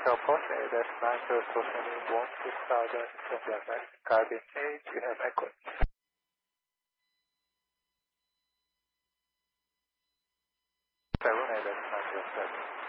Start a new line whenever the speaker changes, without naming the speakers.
Teleport AS9 Guardian Age, you have echo. Seven AS907.